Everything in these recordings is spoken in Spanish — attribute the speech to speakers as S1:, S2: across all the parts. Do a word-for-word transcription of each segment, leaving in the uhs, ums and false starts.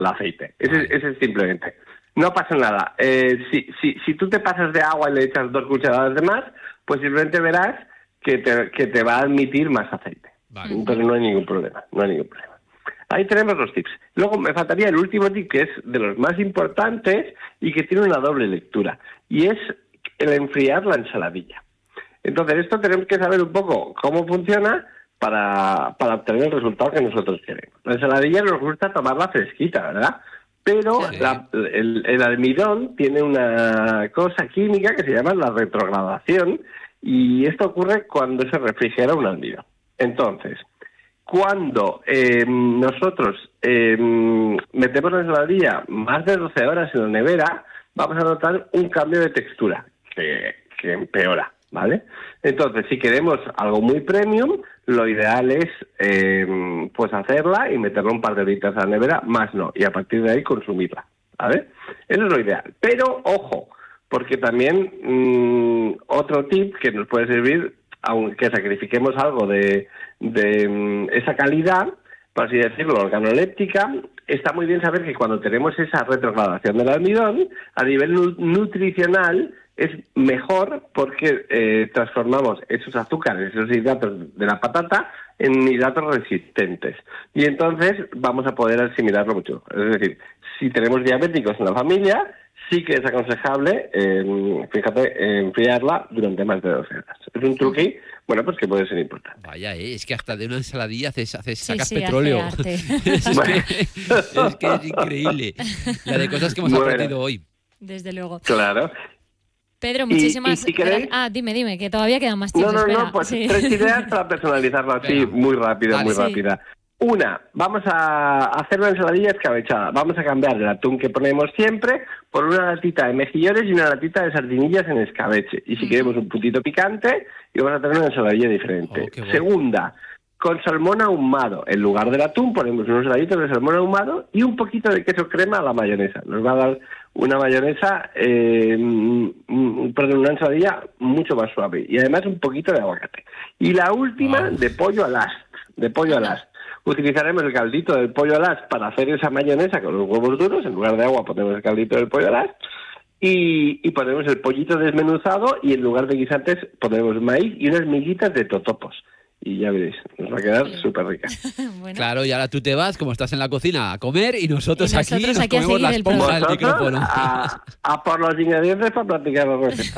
S1: el aceite. Ese, ese es simplemente. No pasa nada. Eh, si, si, si tú te pasas de agua y le echas dos cucharadas de más, pues simplemente verás que te, que te va a admitir más aceite. Vale. Entonces no hay ningún problema, no hay ningún problema. Ahí tenemos los tips. Luego me faltaría el último tip, que es de los más importantes y que tiene una doble lectura, y es el enfriar la ensaladilla. Entonces esto tenemos que saber un poco cómo funciona para, para obtener el resultado que nosotros queremos. La ensaladilla nos gusta tomarla fresquita, ¿verdad? Pero sí. la, el, el almidón tiene una cosa química que se llama la retrogradación, y esto ocurre cuando se refrigera un almidón. Entonces, cuando eh, nosotros eh, metemos la ensaladilla más de doce horas en la nevera, vamos a notar un cambio de textura que, que empeora, ¿vale? Entonces, si queremos algo muy premium, lo ideal es eh, pues hacerla y meterla un par de horitas a la nevera, más no, y a partir de ahí consumirla, ¿vale? Eso es lo ideal. Pero, ojo, porque también mmm, otro tip que nos puede servir, aunque sacrifiquemos algo de, de um, esa calidad, por así decirlo, organoléptica, está muy bien saber que cuando tenemos esa retrogradación del almidón, a nivel nu- nutricional es mejor porque eh, transformamos esos azúcares, esos hidratos de la patata en hidratos resistentes. Y entonces vamos a poder asimilarlo mucho. Es decir, si tenemos diabéticos en la familia, sí que es aconsejable, eh, fíjate, enfriarla durante más de doce horas. Es un truqui, bueno, pues que puede ser importante.
S2: Vaya, eh, es que hasta de una ensaladilla haces, haces
S3: Sí,
S2: sacas
S3: sí,
S2: petróleo.
S3: hace
S2: es,
S1: Bueno.
S2: que, es que es increíble la de cosas que hemos
S1: Bueno.
S2: aprendido hoy.
S3: Desde luego.
S1: Claro.
S3: Pedro,
S1: Y-
S3: muchísimas
S1: y si queréis-
S3: gracias. Ah, dime, dime, que todavía quedan más tips.
S1: No, no,
S3: espera.
S1: no, pues
S3: Sí.
S1: tres ideas para personalizarlo así,
S2: Venga.
S1: muy rápida,
S2: Vale.
S1: muy
S3: Sí.
S1: rápida. Una, vamos a hacer una ensaladilla escabechada. Vamos a cambiar el atún que ponemos siempre por una latita de mejillones y una latita de sardinillas en escabeche. Y si
S3: Mm.
S1: queremos un puntito picante, y vamos a tener una ensaladilla diferente.
S2: Oh, qué bueno.
S1: Segunda, con salmón ahumado. En lugar del atún ponemos unos heladitos de salmón ahumado y un poquito de queso crema a la mayonesa. Nos va a dar una mayonesa, eh, mm, mm, perdón, una ensaladilla mucho más suave. Y además un poquito de aguacate. Y la última,
S2: Wow.
S1: de pollo al as. De pollo al as. Utilizaremos el caldito del pollo al as para hacer esa mayonesa con los huevos duros. En lugar de agua ponemos el caldito del pollo al as. Y, y ponemos el pollito desmenuzado y en lugar de guisantes ponemos maíz y unas miguitas de totopos. Y ya veréis, nos va a quedar súper rica.
S3: Bueno,
S2: Claro, y ahora tú te vas, como estás en la cocina, a comer y nosotros,
S3: Y nosotros
S2: aquí nos
S3: aquí a
S2: comemos
S3: seguir
S2: la
S3: el
S2: esponja del
S1: Vosotros
S2: micrófono.
S1: a, a por los ingredientes para practicar la receta.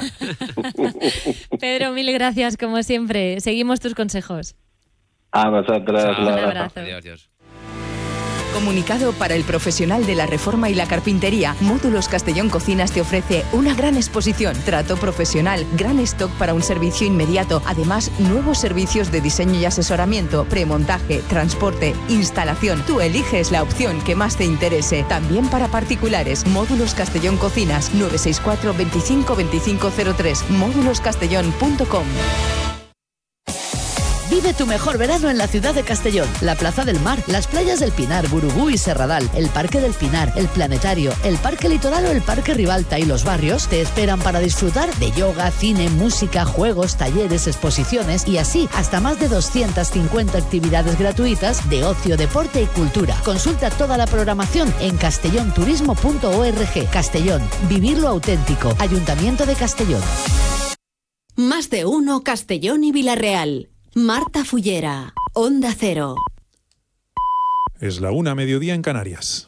S3: Pedro, mil gracias, como siempre. Seguimos tus consejos.
S1: A vosotros,
S2: Chao.
S1: un
S3: Un
S1: abrazo.
S3: abrazo.
S2: Adiós, adiós.
S4: Comunicado para el profesional de la reforma y la carpintería, Módulos Castellón Cocinas te ofrece una gran exposición, trato profesional, gran stock para un servicio inmediato, además nuevos servicios de diseño y asesoramiento, premontaje, transporte, instalación. Tú eliges la opción que más te interese. También para particulares, Módulos Castellón Cocinas, nueve seis cuatro, veinticinco, veinticinco cero tres, módulos castellón punto com.
S5: Vive tu mejor verano en la ciudad de Castellón. La Plaza del Mar, las playas del Pinar, Burubú y Serradal, el Parque del Pinar, el Planetario, el Parque Litoral o el Parque Ribalta y los barrios te esperan para disfrutar de yoga, cine, música, juegos, talleres, exposiciones y así hasta más de doscientas cincuenta actividades gratuitas de ocio, deporte y cultura. Consulta toda la programación en castellonturismo punto org. Castellón, vivir lo auténtico. Ayuntamiento de Castellón.
S6: Más de uno Castellón y Villarreal. Marta Fullera, Onda Cero.
S7: Es la una, mediodía en Canarias.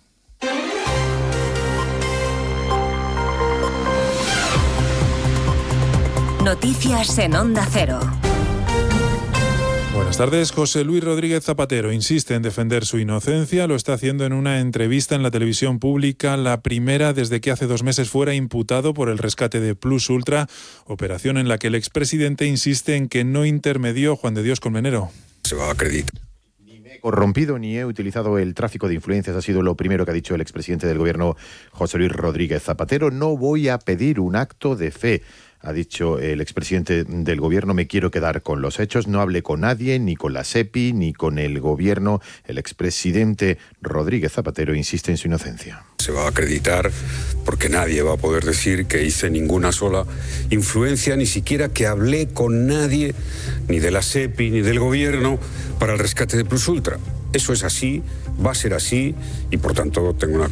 S6: Noticias en Onda Cero.
S7: Buenas tardes. José Luis Rodríguez Zapatero insiste en defender su inocencia. Lo está haciendo en una entrevista en la televisión pública, la primera desde que hace dos meses fuera imputado por el rescate de Plus Ultra, operación en la que el expresidente insiste en que no intermedió Juan de Dios Colmenero.
S8: Se va a acreditar.
S9: Ni me he corrompido ni he utilizado el tráfico de influencias, ha sido lo primero que ha dicho el expresidente del gobierno, José Luis Rodríguez Zapatero. No voy a pedir un acto de fe, ha dicho el expresidente del gobierno, me quiero quedar con los hechos, no hablé con nadie, ni con la SEPI, ni con el gobierno. El expresidente Rodríguez Zapatero insiste en su inocencia.
S8: Se va a acreditar porque nadie va a poder decir que hice ninguna sola influencia, ni siquiera que hablé con nadie, ni de la SEPI, ni del gobierno, para el rescate de Plus Ultra. Eso es así, va a ser así, y por tanto tengo una